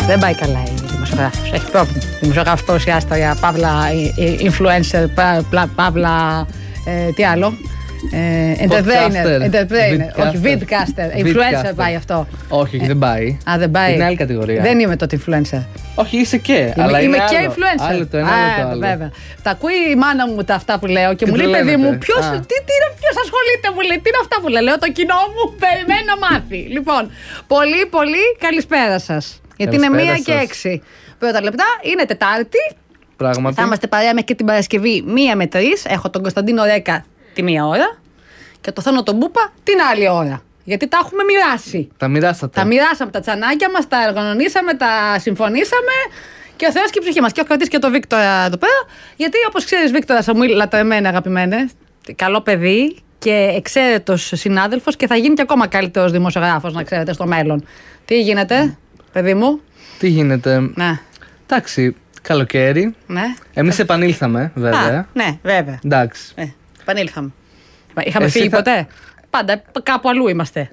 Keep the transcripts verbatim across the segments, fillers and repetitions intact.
Δεν πάει καλά η δημοσιογράφος. Έχει πρόβλημα. Δημοσιογράφος παρουσιάστρια, παύλα influencer, παύλα. Ε, τι άλλο. Ε, entertainer, entertainer, όχι, vidcaster, influencer πάει αυτό. Όχι, δεν πάει. Α, δεν πάει. Είναι άλλη κατηγορία. Δεν είμαι τότε influencer. Όχι, είσαι και. Είμαι, αλλά είμαι είναι και άλλο. influencer. Άλλο το ένα, άλλο το άλλο. Βέβαια. Τα ακούει η μάνα μου τα αυτά που λέω και τι μου λέει, παιδί μου, ποιος, τι, τι, ποιος ασχολείται, μου λέει, τι είναι αυτά που λέω. Λέω, το κοινό μου περιμένει να μάθει. Λοιπόν, πολύ, πολύ καλησπέρα σας. Γιατί είναι μία και έξι πρώτα λεπτά, είναι Τετάρτη. Πράγματι. Θα είμαστε παρέα μέχρι και την Παρασκευή μία με τρεις. Έχω τον Κωνσταντίνο Ρέκα τη μία ώρα και το Θάνο τον Μπούπα την άλλη ώρα. Γιατί τα έχουμε μοιράσει. Τα μοιράσατε. Τα μοιράσαμε τα τσανάκια μας, τα εργανωνήσαμε, τα συμφωνήσαμε και ο Θεός και η ψυχή μας. Και έχω κρατήσει και το Βίκτορα εδώ πέρα. Γιατί όπως ξέρεις, Βίκτορα Σαμουήλ, λατρεμένε, αγαπημένε, καλό παιδί και εξαίρετος συνάδελφος και θα γίνει και ακόμα καλύτερος δημοσιογράφος, να ξέρετε, στο μέλλον. Τι γίνεται, παιδί μου? Τι γίνεται? Ναι. Εντάξει, καλοκαίρι. Ναι. Εμείς επανήλθαμε, βέβαια. Α, ναι, βέβαια. Εντάξει. Ε, επανήλθαμε. Είχαμε Εσύ φύγει θα... ποτέ? Πάντα κάπου αλλού είμαστε.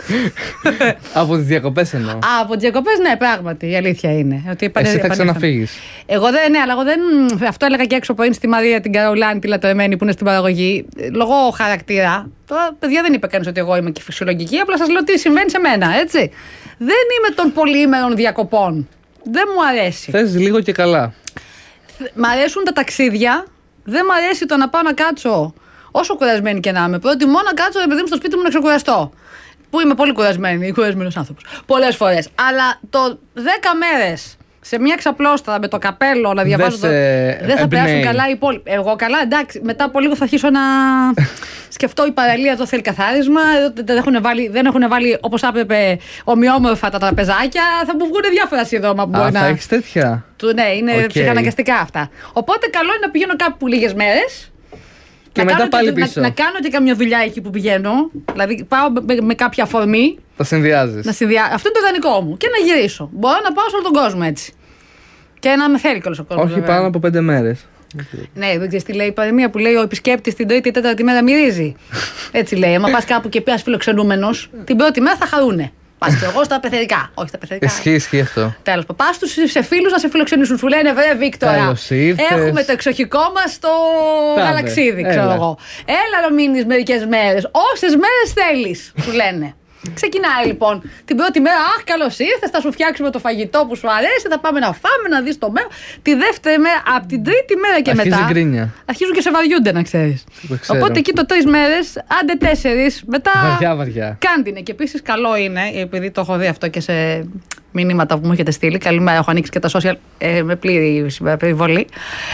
Από τις διακοπές εννοώ. Α, από τις διακοπές, ναι, πράγματι. Η αλήθεια είναι. Ότι επανε... Εσύ θα ξαναφύγεις. Εγώ δεν, ναι, αλλά εγώ δεν. Αυτό έλεγα και έξω πριν στη Μαρία την Καρολάνη, τη λατρεμένη που είναι στην παραγωγή. Λόγω χαρακτήρα. Τώρα, παιδιά, δεν είπε κανείς ότι εγώ είμαι και φυσιολογική. Απλά σας λέω τι συμβαίνει σε μένα, έτσι. Δεν είμαι των πολυήμερων διακοπών. Δεν μου αρέσει. Θες λίγο και καλά. Μ' αρέσουν τα ταξίδια. Δεν μ' αρέσει το να πάω να κάτσω. Όσο κουρασμένη και να είμαι, προτιμώ να κάτσω ρε παιδί μου στο σπίτι μου να ξεκουραστώ. Που είμαι πολύ κουρασμένη, κουρασμένος άνθρωπος. Πολλές φορές. Αλλά το δέκα μέρες σε μια ξαπλώστρα με το καπέλο να διαβάζω. Δεν, το... δεν θα περάσουν καλά οι υπόλοιποι. Εγώ καλά, εντάξει. Μετά από λίγο θα αρχίσω να σκεφτώ η παραλία εδώ θέλει καθάρισμα. Δεν έχουν βάλει, δεν έχουν βάλει όπως έπρεπε ομοιόμορφα τα τραπεζάκια. Θα μου βγουν διάφορα σιδρώμα που μπορεί Α, να. Θα έχεις τέτοια. Του, ναι, είναι okay. ψυχαναγκαστικά αυτά. Οπότε καλό είναι να πηγαίνω κάπου λίγες μέρες. Και να μετά πάλι και, πίσω. Να, να κάνω και καμιά δουλειά εκεί που πηγαίνω. Δηλαδή πάω με, με κάποια αφορμή. Τα συνδυάζεις. Να συνδυά... Αυτό είναι το ιδανικό μου. Και να γυρίσω. Μπορώ να πάω σε όλο τον κόσμο έτσι. Και να με θέλει κιόλας ο κόσμος. Όχι βέβαια. πάνω από πέντε μέρες. Ναι, δεν ξέρεις τι λέει η παροιμία που λέει ο επισκέπτης την τρίτη ή τέταρτη μέρα μυρίζει. Έτσι λέει. Άμα πας κάπου και πας φιλοξενούμενος, την πρώτη μέρα θα χαρούνε. Πας και εγώ στα πεθερικά. Όχι στα πεθερικά. Ισχύει, ισχύει αυτό. Τέλος. Πας τους σε φίλους να σε φιλοξενήσουν. Σου λένε βρε Βίκτορα. Έχουμε το εξοχικό μας στο γαλαξίδι, ξέρω εγώ. Έλα να μείνεις μερικές μέρες. Όσες μέρες θέλεις, σου λένε. Ξεκινάει λοιπόν την πρώτη μέρα. Αχ, καλώς ήρθες, θα σου φτιάξουμε το φαγητό που σου αρέσει. Θα πάμε να φάμε, να δεις το μέλλον. Τη δεύτερη μέρα, από την τρίτη μέρα και αρχίζει μετά. Γκρίνια. Αρχίζουν και σε βαριούνται, να ξέρεις. Οπότε εκεί το τρεις μέρες, άντε τέσσερις. Μετά. Βαριά, βαριά. Κάντινε. Και επίσης καλό είναι, επειδή το έχω δει αυτό και σε μηνύματα που μου έχετε στείλει. Καλημέρα, έχω ανοίξει και τα social ε, με πλήρη περιβολή.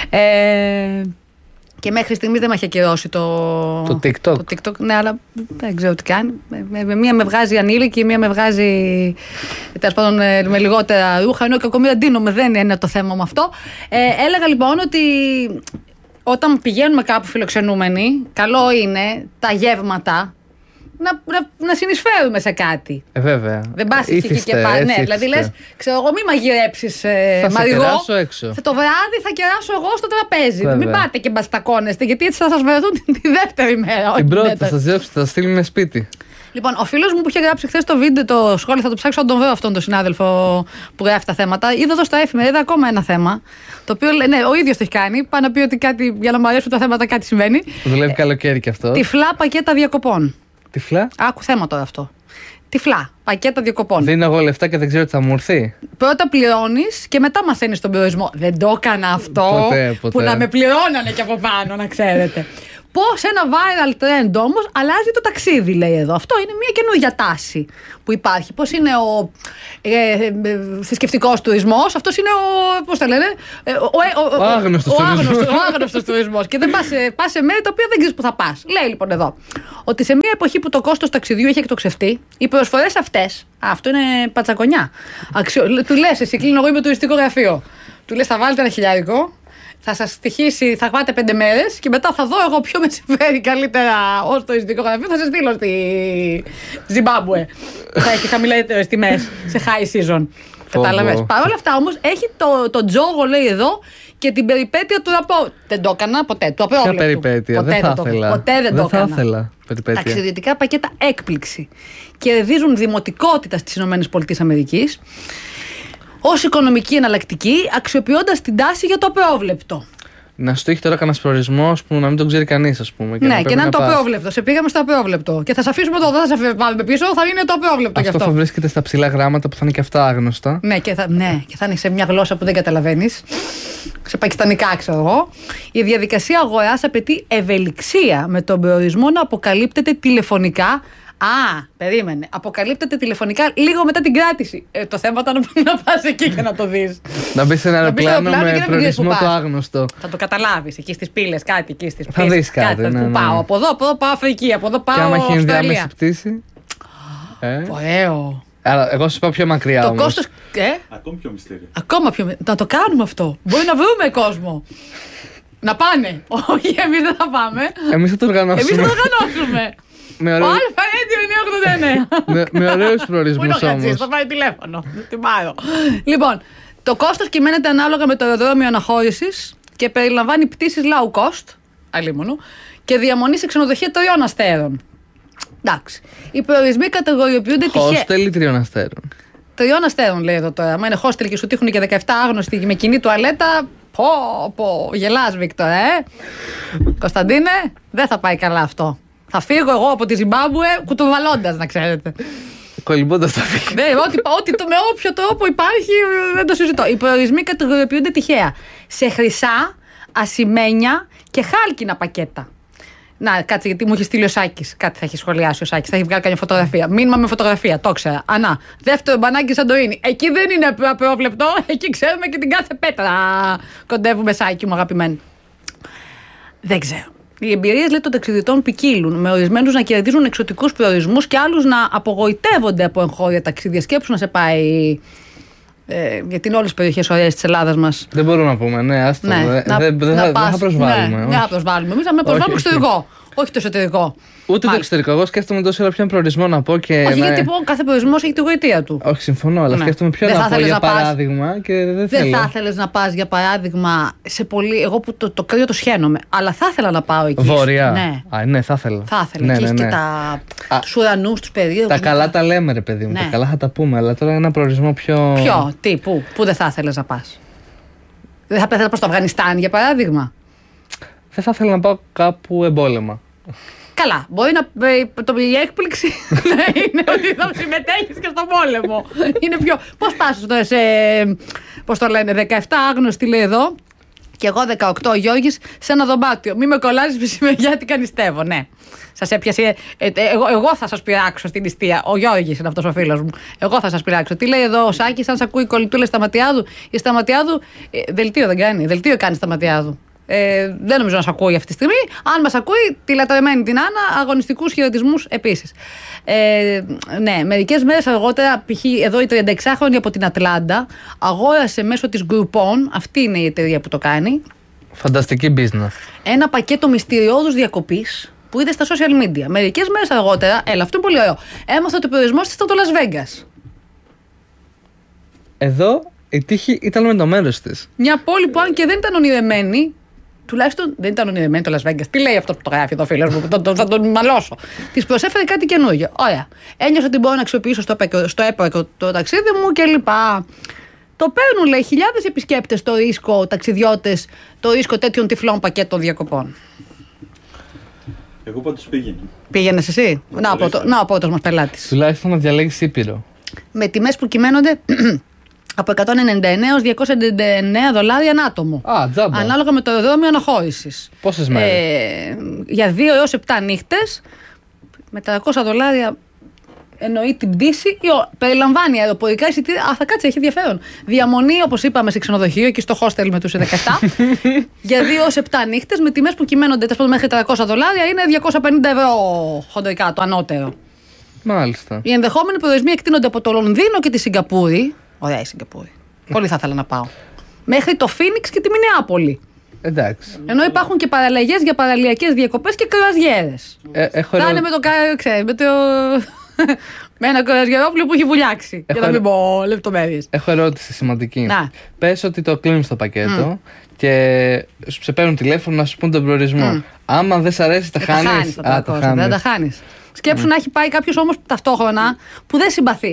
Ε, Και μέχρι στιγμής δεν με έχει ακυρώσει το... το TikTok. Το TikTok, ναι, αλλά δεν ξέρω τι κάνει. Με, με, μία με βγάζει ανήλικη, μία με βγάζει τέλος πάντων με λιγότερα ρούχα. Ενώ κακομοίρα ντύνομαι, δεν είναι το θέμα με αυτό. Ε, έλεγα λοιπόν ότι όταν πηγαίνουμε κάπου φιλοξενούμενοι, καλό είναι τα γεύματα να, να, να συνεισφέρουμε σε κάτι. Ε, βέβαια. Δεν πας εκεί και πάλι. Ναι, δηλαδή λες, ξέρω εγώ, μη μαγειρέψεις ε, θα μαριγό. Θα κεράσω έξω. Το βράδυ θα κεράσω εγώ στο τραπέζι. Βέβαια. Μην πάτε και μπαστακώνεστε, γιατί έτσι θα σας βρεθούν τη δεύτερη μέρα. Την πρώτη θα σας διώξετε, θα σας στείλουν σπίτι. Λοιπόν, ο φίλος μου που είχε γράψει χθες το βίντεο, το σχόλιο, θα το ψάξω να τον βρω αυτόν τον συνάδελφο που γράφει τα θέματα. Είδα εδώ στα εφημερίδα ακόμα ένα θέμα. Το οποίο ναι, ο ίδιος το έχει κάνει. Πάει να πει ότι κάτι, για να μου αρέσουν τα θέματα κάτι συμβαίνει. Δουλεύει καλοκαίρι κι αυτό. Τυφλά πακέτα διακοπών. Τυφλά. Άκου θέμα τώρα αυτό. Τυφλά πακέτα διακοπών. Δίνω εγώ λεφτά και δεν ξέρω τι θα μου έρθει. Πρώτα πληρώνεις και μετά μαθαίνεις τον προορισμό. Δεν το έκανα αυτό. Ποτέ, ποτέ. Που να με πληρώνανε και από πάνω, να ξέρετε. Πώς ένα viral trend όμως αλλάζει το ταξίδι, λέει εδώ. Αυτό είναι μια καινούργια τάση που υπάρχει. Πώς είναι ο ε, ε, θρησκευτικός τουρισμός, αυτός είναι ο, πώς τα λένε, ε, ο, ο, ο, ο άγνωστος ο, τουρισμός. ο άγνωστος τουρισμός. Και δεν πας, πας σε μέρη τα οποία δεν ξέρεις που θα πας. Λέει λοιπόν εδώ ότι σε μια εποχή που το κόστος ταξιδιού έχει εκτοξευτεί, οι προσφορές αυτές, αυτό είναι πατσακονιά. Αξιο, του λες, εσύ κλείνω εγώ, είμαι τουριστικό γραφείο. Του λες, θα βάλετε ένα χιλιάρικο. Θα σας στοιχήσει, θα πάτε πέντε μέρες και μετά θα δω εγώ ποιο με συμφέρει καλύτερα ως το ιστικό γραφείο. Θα σας στείλω στη Ζιμπάμπουε. Θα έχει χαμηλότερες τιμές σε high season. Κατάλαβες. Παρ' όλα αυτά όμως έχει το, το τζόγο, λέει εδώ, και την περιπέτεια του ραπό. Δεν το έκανα ποτέ. Του απρόβλεπτου. Ποια περιπέτεια, ποτέ δεν θα το, ήθελα. Ποτέ δεν, δεν το έκανα. Θα ήθελα περιπέτεια. Ταξιδιωτικά πακέτα έκπληξη. Κερδίζουν δημοτικότητα στις ΗΠΑ. ως οικονομική εναλλακτική, αξιοποιώντας την τάση για το απρόβλεπτο. Να σου τύχει τώρα κανένα προορισμό που να μην τον ξέρει κανείς, ας πούμε. Και ναι, να και να είναι το πας. απρόβλεπτο. Σε πήγαμε στο απρόβλεπτο. Και θα σε αφήσουμε εδώ, δεν θα σε πάμε πίσω, θα είναι το απρόβλεπτο γι' Αυτό αυτό. θα βρίσκεται στα ψηλά γράμματα που θα είναι και αυτά άγνωστα. Ναι, και θα, ναι, και θα είναι σε μια γλώσσα που δεν καταλαβαίνεις. Σε πακιστανικά, ξέρω εγώ. Η διαδικασία αγοράς απαιτεί ευελιξία με τον προορισμό να αποκαλύπτεται τηλεφωνικά. Α, περίμενε. Αποκαλύπτεται τηλεφωνικά λίγο μετά την κράτηση. Ε, το θέμα ήταν να πας εκεί και να το δεις. Να μπει σε ένα αεροπλάνο με προορισμό το πας. άγνωστο. Θα το καταλάβεις εκεί στις πύλες, κάτι εκεί στις Θα πύλες. δεις κάτι. Ναι, πού ναι. πάω. Από εδώ, από εδώ πάω Αφρική, από εδώ πάω Και άμα έχει Αυστραλία. ενδιάμεση πτήση. Ε. Ωραίο. Άρα, εγώ σου πάω πιο μακριά. Το όμως. κόστος. Ε? Ακόμη πιο μυστήριο. Ακόμα πιο. Να το κάνουμε αυτό. Μπορεί να βρούμε κόσμο. Να πάνε. Όχι, εμείς δεν θα πάμε. Εμείς θα το οργανώσουμε. Εμείς θα το οργανώσουμε. Με Ο ωραίο- Αλφα Radio είναι ογδόντα εννέα. με, με ωραίους Πού είναι ο προορισμούς Χατζής, όμως. θα πάρει τηλέφωνο. Την πάρω. Λοιπόν, το κόστος κυμαίνεται ανάλογα με το αεροδρόμιο αναχώρησης και περιλαμβάνει πτήσεις low cost, αλίμονο, και διαμονή σε ξενοδοχεία τριών αστέρων. Εντάξει. Οι προορισμοί κατηγοριοποιούνται τυχαία. Hostel ή τριών αστέρων. Τριών αστέρων λέει εδώ τώρα. Αν είναι hostel και σου τύχουν και δεκαεπτά άγνωστοι με κοινή τουαλέτα. Πω, πω, γελάς Βίκτορα, ε. Κωνσταντίνε, δεν θα πάει καλά αυτό. Θα φύγω εγώ από τη Ζιμπάμπουε κουτουβαλώντας, να ξέρετε. Κολυμπώντας τα φύγει. Ναι, ό,τι, ό,τι το, με όποιο τρόπο υπάρχει δεν το συζητώ. Οι προορισμοί κατηγοριοποιούνται τυχαία σε χρυσά, ασημένια και χάλκινα πακέτα. Να, κάτσε, γιατί μου έχει στείλει ο Σάκης. Κάτι θα έχει σχολιάσει ο Σάκης. Θα έχει βγάλει καμιά φωτογραφία. Μήνυμα με φωτογραφία, το ξέρα. Ανά. Δεύτερο μπανάκι Σαντορίνη. Εκεί δεν είναι απρόβλεπτο. Εκεί ξέρουμε και την κάθε πέτρα. Κοντεύουμε, Σάκη μου, αγαπημένη. Δεν ξέρω. Οι εμπειρίες λέει των ταξιδιωτών ποικίλουν, με ορισμένους να κερδίζουν εξωτικούς προορισμούς και άλλους να απογοητεύονται από εγχώρια ταξίδια. Σκέψου να σε πάει. Ε, γιατί είναι όλες τις περιοχές ωραίες της Ελλάδας μας. Δεν μπορούμε να πούμε, ναι, άστο. Ναι, δεν να- δεν- να δεν θα- δεν πας- θα προσβάλλουμε. Ναι, όχι. δεν θα προσβάλλουμε. Εμείς θα με προσβάλλουμε Όχι, εξωτερικό. Όχι το εσωτερικό. Ούτε το Μάλιστα. εξωτερικό. Εγώ σκέφτομαι τόσο ώρα ποιον προορισμό να πω και. Όχι, να- γιατί πω, κάθε προορισμό έχει τη γοητεία του. Όχι, συμφωνώ, αλλά Ναι. σκέφτομαι ποιον Δεν θα να πω ήθελες για να πας- παράδειγμα και δεν Δεν θέλω. θα ήθελε να πα, για παράδειγμα, σε πολύ. Εγώ που το, το κρύο το σχαίνομαι, αλλά θα ήθελα να πάω εκεί. Βόρεια. Ναι, Α, ναι, θα ήθελα. θα ήθελα. Ναι, Εκεί ναι, έχει ναι. και τα, Α, τους ουρανούς, τους περίεργους. Τα καλά τα λέμε, ρε παιδί μου. Ναι. Τα καλά θα τα πούμε, αλλά τώρα ένα προορισμό πιο. Ποιο, τι, πού, πού δεν θα ήθελε να πα. Δεν θα ήθελα να πα στο Αφγανιστάν, για παράδειγμα. Δεν θα ήθελα να πάω κάπου εμπόλεμα. Καλά, μπορεί να. ε, Το, η έκπληξη να είναι ότι θα συμμετέχει και στον πόλεμο. Είναι πιο. Πώ πα σε. Πώ το λένε, δεκαεπτά άγνωστοι λέει εδώ. Και εγώ δεκαοκτώ ο Γιώργης σε ένα δωμάτιο. Μη με κολλάζει μεσημεριάτικα νηστεύω, ναι. Σας έπιασε. Ε, ε, εγώ, εγώ θα σας πειράξω στην νηστεία. Ο Γιώργης είναι αυτός ο φίλος μου. Εγώ θα σας πειράξω. Τι λέει εδώ ο Σάκης, αν σ' ακούει η κολλητούλα Σταματιάδου. Η Σταματιάδου. Ε, δελτίο δεν κάνει. Δελτίο κάνει Σταματιάδου. Ε, δεν νομίζω να σ' ακούει αυτή τη στιγμή. Αν μας ακούει, τη λατρεμένη την Άννα, αγωνιστικούς χαιρετισμούς επίσης. Ε, ναι, μερικές μέρες αργότερα, π.χ. εδώ η τριανταεξάχρονη από την Ατλάντα αγόρασε μέσω της Groupon, αυτή είναι η εταιρεία που το κάνει, Φανταστική business. ένα πακέτο μυστηριώδους διακοπής που είδε στα social media. Μερικές μέρες αργότερα, έλα, αυτό είναι πολύ ωραίο. Έμαθα ότι ο προορισμός της ήταν το Las Vegas. Εδώ η τύχη ήταν με το μέρος της. Μια πόλη που αν και δεν ήταν ονειρεμένη, τουλάχιστον δεν ήταν ονειρεμένη το Las Vegas. Τι λέει αυτό που το γράφει εδώ, φίλος μου, θα τον, θα τον μαλώσω. Της προσέφερε κάτι καινούργιο. Ωραία. Ένιωσα ότι μπορώ να αξιοποιήσω στο, στο έπακρο το ταξίδι μου κλπ. Το παίρνουν, λέει, χιλιάδες επισκέπτες το ρίσκο, ταξιδιώτες, το ρίσκο τέτοιων τυφλών πακέτων διακοπών. Εγώ πάντως πήγαινα. Πήγαινες εσύ. Να, Πολύ πρώτο, να ο πρώτος μας πελάτης. Τουλάχιστον να διαλέγεις ήπειρο. Με τιμές που κυμαίνονται από εκατόν ενενήντα εννέα έως διακόσια ενενήντα εννέα δολάρια ανά άτομο. Α, τζάμπα. Ανάλογα με το αεροδρόμιο αναχώρησης. Πόσες μέρες? Ε, για δύο έως επτά νύχτες, με τριακόσια δολάρια εννοεί την πτήση. Ή, ο, περιλαμβάνει αεροπορικά εισιτήρια. Α, θα κάτσει, έχει ενδιαφέρον. Διαμονή, όπως είπαμε, σε ξενοδοχείο και στο hostel με τους δεκαεπτά. Για δύο έως επτά νύχτες, με τιμές που κυμαίνονται τέλος μέχρι τριακόσια δολάρια, είναι διακόσια πενήντα ευρώ χοντρικά το ανώτερο. Μάλιστα. Οι ενδεχόμενοι προορισμοί εκτείνονται από το Λονδίνο και τη Σιγκαπούρη. Ωραία η Σιγκαπούρη. Πολύ θα ήθελα να πάω. Μέχρι το Φίνιξ και τη Μινεάπολη. Εντάξει. Ενώ υπάρχουν και παραλλαγές για παραλιακές διακοπές και κρουαζιέρες. Ε, έχω Θα ερω- είναι με το. κα- Ξέρεις, με το. με ένα κρουαζιερόπλιο που έχει βουλιάξει. Έχω Για να μην ερω- πω λεπτομέρειες. Έχω ερώτηση σημαντική. Να. Πες ότι το κλείνεις το πακέτο και σου- σε παίρνουν τηλέφωνο να σου πούν τον προορισμό. Άμα δεν σ' αρέσει, τα Δεν τα χάνεις. χάνεις τα Α, τα τριακόσια, δεν χάνεις. τα χάνεις. Σκέψου να έχει πάει κάποιος όμως ταυτόχρονα που δεν συμπαθείς.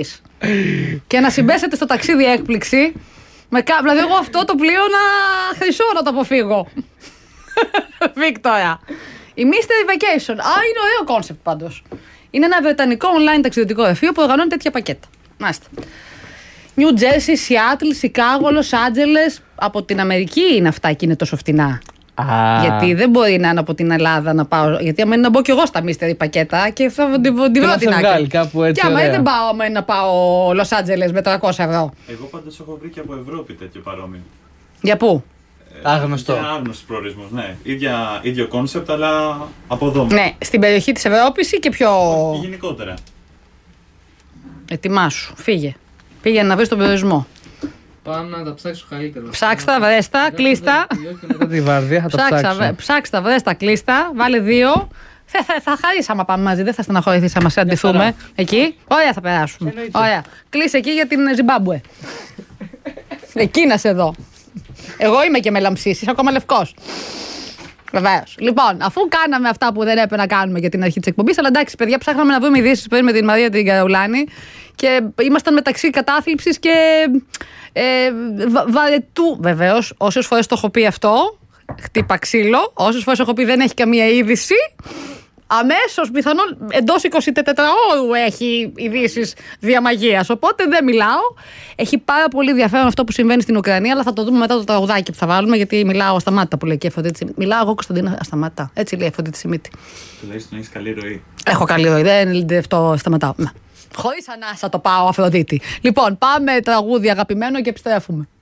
Και να συμπέσετε στο ταξίδι έκπληξη. Με κα... Δηλαδή, εγώ αυτό το πλοίο να χρυσώ να το αποφύγω. Βίκτορα. Η Mystery Vacation. Α, είναι ωραίο κόνσεπτ πάντως. Είναι ένα βρετανικό online ταξιδιωτικό γραφείο που οργανώνει τέτοια πακέτα. Μάλιστα. Νιου Τζέρσι, Σιάτλ, Σικάγο, Λος Άντζελες. Από την Αμερική είναι αυτά και είναι τόσο φτηνά. Α. Γιατί δεν μπορεί να είναι από την Ελλάδα να πάω. Γιατί άμα είναι να μπω κι εγώ στα Mystery πακέτα και θα την βρω την άκρη. Και άμα δεν πάω άμα είναι να πάω Λος Άντζελες με τριακόσια ευρώ. Εγώ πάντως έχω βρει και από Ευρώπη τέτοιο παρόμοιο. Για πού? Άγνωστο. Είναι άγνωστος προορισμός, ναι. Ίδια, ίδιο κόνσεπτ, αλλά από εδώ. Ναι, στην περιοχή της Ευρώπης ή και πιο. Και γενικότερα. Ετοιμάσου, φύγε. Πήγε να βρει τον προορισμό. Πάμε να τα ψάξω καλύτερα. Ψάξτα, βρέστα, κλείστα. Μετά τη βαρδία θα τα ψάξω. Ψάξτα, βρέστα, κλείστα. Βάλε δύο. Θα, θα, θα χαρίσει άμα πάμε μαζί, δεν θα στεναχωρηθείς άμα σε αντιθούμε. Εκεί. Ωραία θα περάσουμε. Ωραία. Κλείσε εκεί για την Ζιμπάμπουε. Εκεί να σε δω. Εγώ είμαι και με λαμψής, είσαι ακόμα λευκός. Βεβαίως. Λοιπόν, αφού κάναμε αυτά που δεν έπρεπε να κάνουμε για την αρχή της εκπομπής, αλλά εντάξει, παιδιά, ψάχναμε να βρούμε ειδήσεις πριν με την Μαρία την Καραουλάνη και ήμασταν μεταξύ κατάθλιψης και ε, βα, βαρετού. Βεβαίως, όσες φορές το έχω πει αυτό, χτύπα ξύλο, όσες φορές έχω πει δεν έχει καμία είδηση. Αμέσως, πιθανόν εντός εικοσιτετράωρου έχει ειδήσεις διαμαγείας. Οπότε δεν μιλάω. Έχει πάρα πολύ ενδιαφέρον αυτό που συμβαίνει στην Ουκρανία, αλλά θα το δούμε μετά το τραγουδάκι που θα βάλουμε, γιατί μιλάω ασταμάτητα που λέει και η Αφροδίτη Σιμίτη. Μιλάω εγώ Κωνσταντίνα ασταμάτητα. Έτσι λέει η Αφροδίτη Σιμίτη. Τουλάχιστον έχεις καλή ροή. Έχω καλή ροή. Δεν αυτό σταματάω. Χωρίς ανάσα το πάω, Αφροδίτη. Λοιπόν, πάμε τραγούδι αγαπημένο και επιστρέφουμε.